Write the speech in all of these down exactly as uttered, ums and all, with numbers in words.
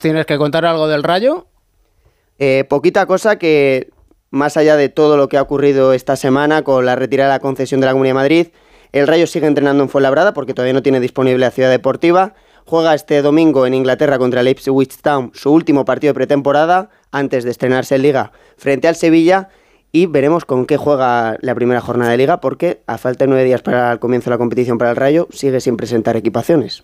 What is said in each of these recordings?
¿Tienes que contar algo del Rayo? Eh, poquita cosa que, más allá de todo lo que ha ocurrido esta semana con la retirada de la concesión de la Comunidad de Madrid, el Rayo sigue entrenando en Fuenlabrada porque todavía no tiene disponible la Ciudad Deportiva. Juega este domingo en Inglaterra contra el Ipswich Town, su último partido de pretemporada, antes de estrenarse en Liga frente al Sevilla, y veremos con qué juega la primera jornada de Liga, porque a falta de nueve días para el comienzo de la competición para el Rayo, sigue sin presentar equipaciones.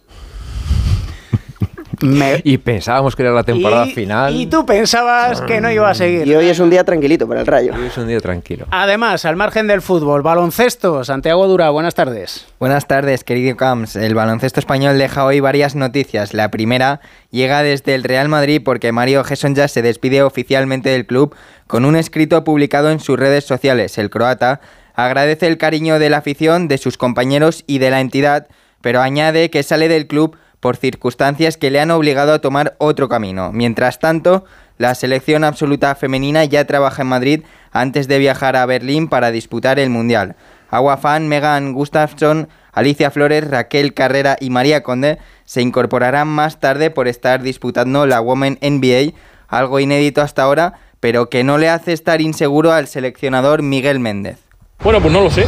Me... Y pensábamos que era la temporada y, final. Y tú pensabas que no iba a seguir. Y hoy es un día tranquilito para el Rayo. Hoy es un día tranquilo. Además, al margen del fútbol, baloncesto. Santiago Dura, buenas tardes. Buenas tardes, querido Camps. El baloncesto español deja hoy varias noticias. La primera llega desde el Real Madrid porque Mario Hesonja se despide oficialmente del club con un escrito publicado en sus redes sociales. El croata agradece el cariño de la afición, de sus compañeros y de la entidad, pero añade que sale del club por circunstancias que le han obligado a tomar otro camino. Mientras tanto, la selección absoluta femenina ya trabaja en Madrid antes de viajar a Berlín para disputar el Mundial. Agua Fan, Megan Gustafsson, Alicia Flores, Raquel Carrera y María Conde se incorporarán más tarde por estar disputando la Women N B A, algo inédito hasta ahora, pero que no le hace estar inseguro al seleccionador Miguel Méndez. Bueno, pues no lo sé.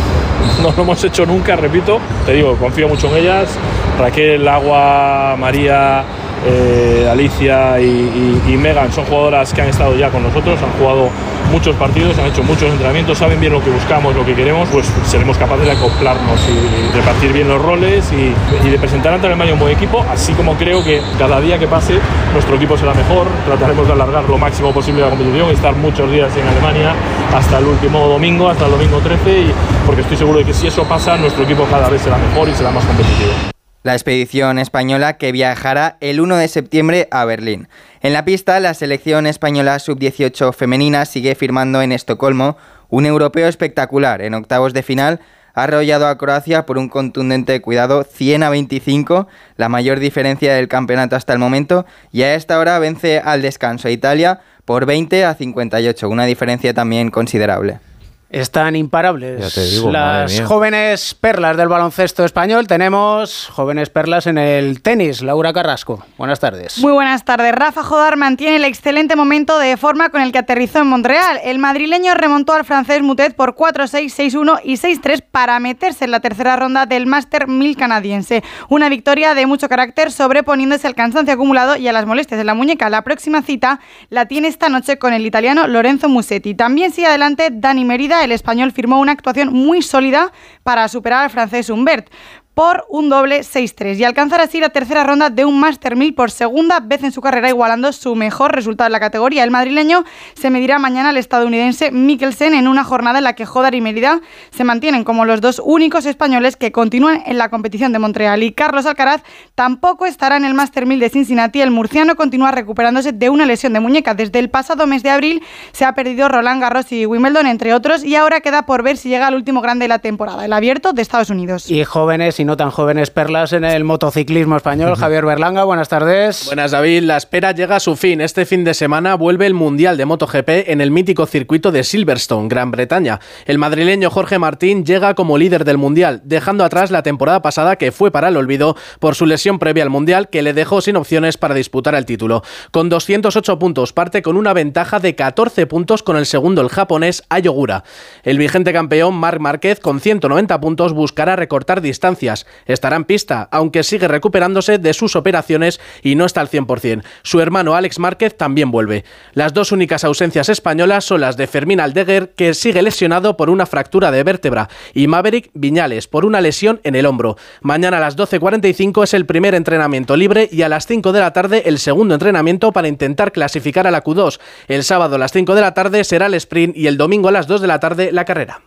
No lo hemos hecho nunca, repito. Te digo, confío mucho en ellas. Raquel, Agua, María, eh, Alicia y, y, y Megan son jugadoras que han estado ya con nosotros, han jugado muchos partidos, han hecho muchos entrenamientos, saben bien lo que buscamos, lo que queremos, pues seremos capaces de acoplarnos y repartir bien los roles y, y de presentar ante el Alemania un buen equipo, así como creo que cada día que pase nuestro equipo será mejor. Trataremos de alargar lo máximo posible la competición y estar muchos días en Alemania hasta el último domingo, hasta el domingo trece, y porque estoy seguro de que si eso pasa, nuestro equipo cada vez será mejor y será más competitivo. La expedición española que viajará el uno de septiembre a Berlín. En la pista, la selección española sub dieciocho femenina sigue firmando en Estocolmo un europeo espectacular. En octavos de final ha arrollado a Croacia por un contundente, cuidado, cien a veinticinco, la mayor diferencia del campeonato hasta el momento, y a esta hora vence al descanso a Italia por veinte a cincuenta y ocho, una diferencia también considerable. Están imparables ya te digo, las jóvenes perlas del baloncesto español. Tenemos jóvenes perlas en el tenis. Laura Carrasco, buenas tardes. Muy buenas tardes. Rafa Jodar mantiene el excelente momento de forma con el que aterrizó en Montreal. El madrileño remontó al francés Mutet por cuatro seis, seis uno y seis tres para meterse en la tercera ronda del Master mil canadiense. Una victoria de mucho carácter, sobreponiéndose al cansancio acumulado y a las molestias de la muñeca. La próxima cita la tiene esta noche con el italiano Lorenzo Musetti. También sigue adelante Dani Mérida. El español firmó una actuación muy sólida para superar al francés Humbert por un doble seis tres y alcanzar así la tercera ronda de un Master mil por segunda vez en su carrera, igualando su mejor resultado en la categoría. El madrileño se medirá mañana al estadounidense Mikkelsen en una jornada en la que Jodar y Mérida se mantienen como los dos únicos españoles que continúan en la competición de Montreal. Y Carlos Alcaraz tampoco estará en el Master mil de Cincinnati. El murciano continúa recuperándose de una lesión de muñeca. Desde el pasado mes de abril se ha perdido Roland Garros y Wimbledon, entre otros, y ahora queda por ver si llega al último grande de la temporada, el Abierto de Estados Unidos. Y jóvenes y no tan jóvenes perlas en el motociclismo español. Javier Berlanga, buenas tardes. Buenas, David. La espera llega a su fin. Este fin de semana vuelve el Mundial de MotoGP en el mítico circuito de Silverstone, Gran Bretaña. El madrileño Jorge Martín llega como líder del Mundial, dejando atrás la temporada pasada que fue para el olvido por su lesión previa al Mundial, que le dejó sin opciones para disputar el título. Con doscientos ocho puntos, parte con una ventaja de catorce puntos con el segundo, el japonés Ai Ogura. El vigente campeón Marc Márquez, con ciento noventa puntos, buscará recortar distancias. Estará en pista, aunque sigue recuperándose de sus operaciones y no está al cien por ciento. Su hermano Alex Márquez también vuelve. Las dos únicas ausencias españolas son las de Fermín Aldeguer, que sigue lesionado por una fractura de vértebra, y Maverick Viñales, por una lesión en el hombro. Mañana a las doce cuarenta y cinco es el primer entrenamiento libre y a las cinco de la tarde el segundo entrenamiento para intentar clasificar a la Q dos. El sábado a las cinco de la tarde será el sprint y el domingo a las dos de la tarde la carrera.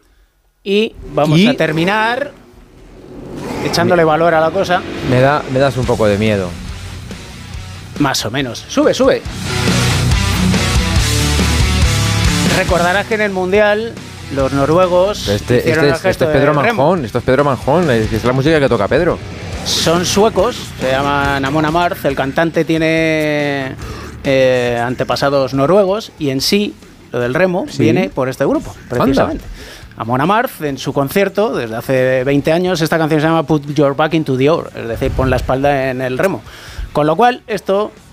Y vamos ¿Y? a terminar echándole valor a la cosa. Me da, me das un poco de miedo. Más o menos. Sube, sube. Recordarás que en el Mundial los noruegos este, este, es, este es Pedro Manjón, esto es Pedro Manjón, es, es la música que toca Pedro. Son suecos, se llaman Amon Amarth, el cantante tiene eh, antepasados noruegos y en sí, lo del remo, ¿sí? Viene por este grupo, precisamente. Anda. Amon Amarth, en su concierto, desde hace veinte años, esta canción se llama Put Your Back into the Oar, es decir, pon la espalda en el remo. Con lo cual, esto